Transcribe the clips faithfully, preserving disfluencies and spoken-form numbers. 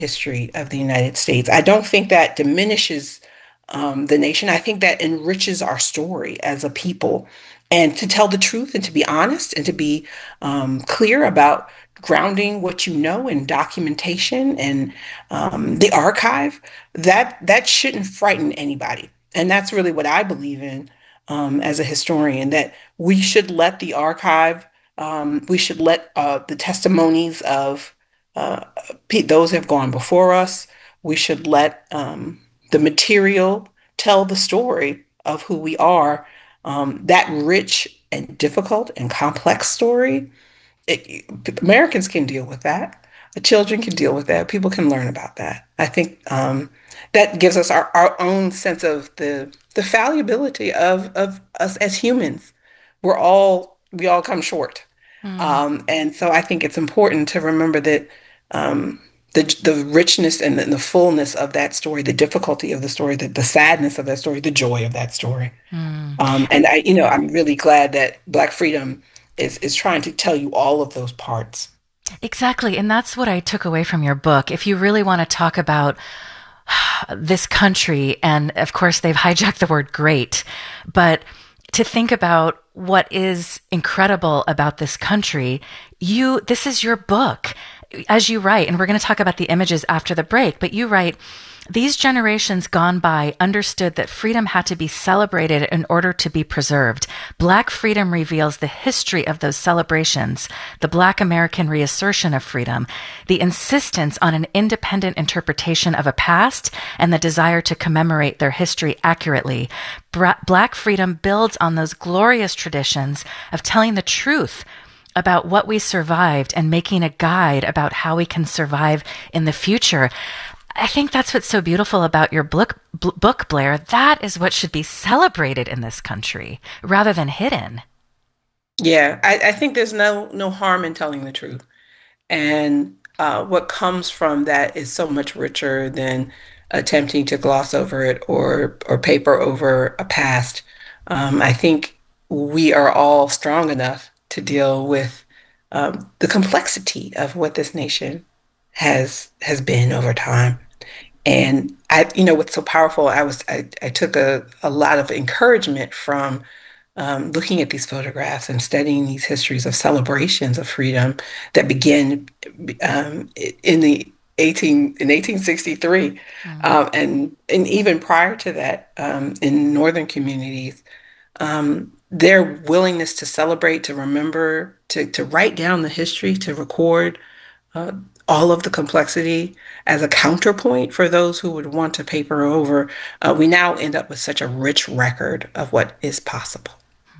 history of the United States. I don't think that diminishes um, the nation. I think that enriches our story as a people. And to tell the truth and to be honest and to be um, clear about grounding what you know in documentation and um, the archive, that that shouldn't frighten anybody. And that's really what I believe in um, as a historian, that we should let the archive, um, we should let uh, the testimonies of uh, pe- those who have gone before us, we should let um, the material tell the story of who we are. Um, that rich and difficult and complex story, it, Americans can deal with that. The children can deal with that. People can learn about that. I think um, that gives us our, our own sense of the the fallibility of of us as humans. We're all we all come short, Mm. um, and so I think it's important to remember that um, the the richness and the, the fullness of that story, the difficulty of the story, the, the sadness of that story, the joy of that story. Mm. Um, and I, you know, I'm really glad that Black Freedom is is trying to tell you all of those parts. Exactly. And that's what I took away from your book. If you really want to talk about this country, and of course, they've hijacked the word great, but to think about what is incredible about this country, you, this is your book. As you write, and we're going to talk about the images after the break, but you write, these generations gone by understood that freedom had to be celebrated in order to be preserved. Black freedom reveals the history of those celebrations, the Black American reassertion of freedom, the insistence on an independent interpretation of a past, and the desire to commemorate their history accurately. Bra- Black freedom builds on those glorious traditions of telling the truth about what we survived and making a guide about how we can survive in the future. I think that's what's so beautiful about your book, book, Blair. That is what should be celebrated in this country rather than hidden. Yeah, I, I think there's no no harm in telling the truth, and uh, what comes from that is so much richer than attempting to gloss over it or or paper over a past. Um, I think we are all strong enough to deal with um, the complexity of what this nation has has been over time. And I, you know, what's so powerful, I was I, I took a, a lot of encouragement from um, looking at these photographs and studying these histories of celebrations of freedom that begin um, in the eighteen in eighteen sixty-three, Mm. um, and and even prior to that, um, in northern communities, um, their willingness to celebrate, to remember, to to write down the history, to record uh, all of the complexity as a counterpoint for those who would want to paper over. Uh, we now end up with such a rich record of what is possible.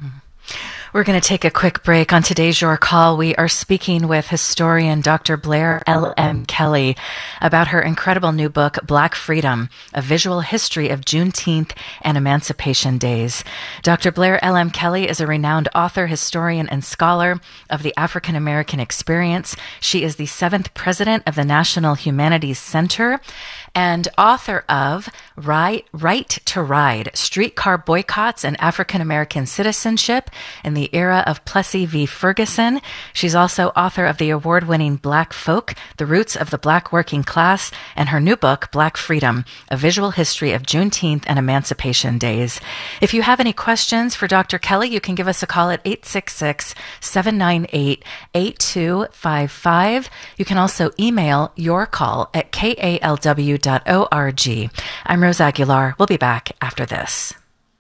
We're going to take a quick break. On today's Your Call, we are speaking with historian Doctor Blair L M. Kelly about her incredible new book, Black Freedom, A Visual History of Juneteenth and Emancipation Days. Doctor Blair L M. Kelly is a renowned author, historian, and scholar of the African American experience. She is the seventh president of the National Humanities Center and author of Right, right to Ride, Streetcar Boycotts and African American Citizenship in the Era of Plessy v. Ferguson. She's also author of the award-winning Black Folk, The Roots of the Black Working Class, and her new book, Black Freedom, A Visual History of Juneteenth and Emancipation Days. If you have any questions for Doctor Kelly, you can give us a call at eight six six, seven nine eight, eight two five five. You can also email your call at k a l w dot org. I'm Rose Aguilar. We'll be back after this.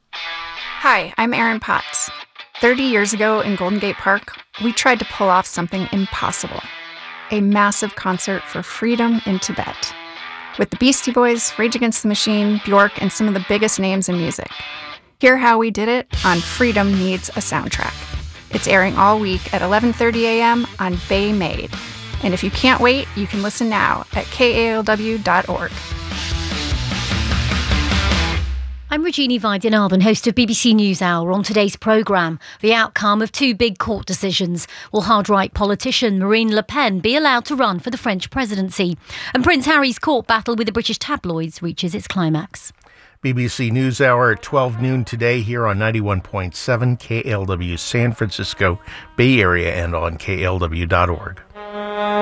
Hi, I'm Erin Potts. thirty years ago in Golden Gate Park, we tried to pull off something impossible. A massive concert for freedom in Tibet. With the Beastie Boys, Rage Against the Machine, Bjork, and some of the biggest names in music. Hear how we did it on Freedom Needs a Soundtrack. It's airing all week at eleven thirty a.m. on Bay Made. And if you can't wait, you can listen now at k a l w dot org. I'm Regina Vaidyanathan, host of B B C NewsHour. On today's programme, the outcome of two big court decisions. Will hard-right politician Marine Le Pen be allowed to run for the French presidency? And Prince Harry's court battle with the British tabloids reaches its climax. B B C NewsHour at twelve noon today here on ninety-one point seven K L W San Francisco Bay Area and on K L W dot org.